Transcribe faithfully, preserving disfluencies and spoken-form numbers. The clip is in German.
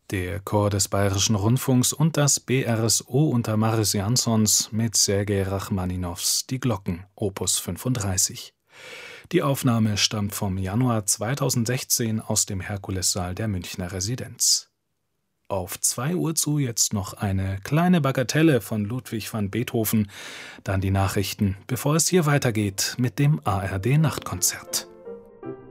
Der Chor des Bayerischen Rundfunks und das B R S O unter Maris Jansons mit Sergei Rachmaninows Die Glocken, Opus fünfunddreißig. Die Aufnahme stammt vom Januar zweitausendsechzehn aus dem Herkulessaal der Münchner Residenz. Auf zwei Uhr zu jetzt noch eine kleine Bagatelle von Ludwig van Beethoven, dann die Nachrichten, bevor es hier weitergeht mit dem A R D-Nachtkonzert.